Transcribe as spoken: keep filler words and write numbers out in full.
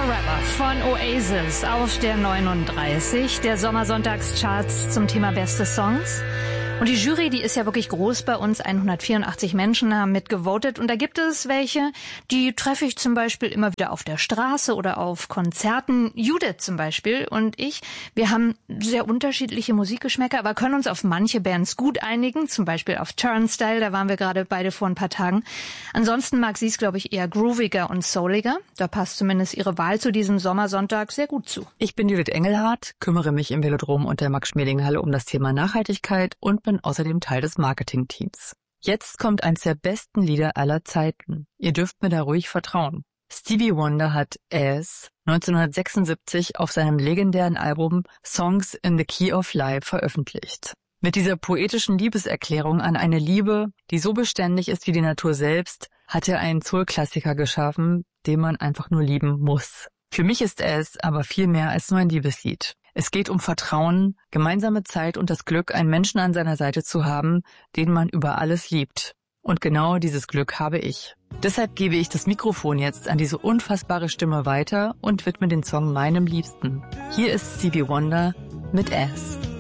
Forever von Oasis auf der neununddreißig der Sommersonntagscharts zum Thema beste Songs. Und die Jury, die ist ja wirklich groß bei uns. hundertvierundachtzig Menschen haben mitgevotet. Und da gibt es welche, die treffe ich zum Beispiel immer wieder auf der Straße oder auf Konzerten. Judith zum Beispiel und ich, wir haben sehr unterschiedliche Musikgeschmäcker, aber können uns auf manche Bands gut einigen. Zum Beispiel auf Turnstile, da waren wir gerade beide vor ein paar Tagen. Ansonsten mag sie es, glaube ich, eher grooviger und souliger. Da passt zumindest ihre Wahl zu diesem Sommersonntag sehr gut zu. Ich bin Judith Engelhardt, kümmere mich im Velodrom und der Max-Schmeling-Halle um das Thema Nachhaltigkeit und bin außerdem Teil des Marketing-Teams. Jetzt kommt eins der besten Lieder aller Zeiten. Ihr dürft mir da ruhig vertrauen. Stevie Wonder hat As neunzehnhundertsechsundsiebzig auf seinem legendären Album Songs in the Key of Life veröffentlicht. Mit dieser poetischen Liebeserklärung an eine Liebe, die so beständig ist wie die Natur selbst, hat er einen Soul-Klassiker geschaffen, den man einfach nur lieben muss. Für mich ist es aber viel mehr als nur ein Liebeslied. Es geht um Vertrauen, gemeinsame Zeit und das Glück, einen Menschen an seiner Seite zu haben, den man über alles liebt. Und genau dieses Glück habe ich. Deshalb gebe ich das Mikrofon jetzt an diese unfassbare Stimme weiter und widme den Song meinem Liebsten. Hier ist Stevie Wonder mit As.